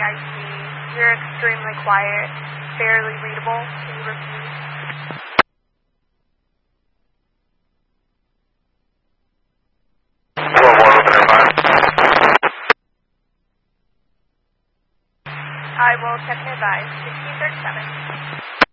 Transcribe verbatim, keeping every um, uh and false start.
I C. You're extremely quiet, barely readable. Can you repeat? I will check and advise. sixteen thirty-seven.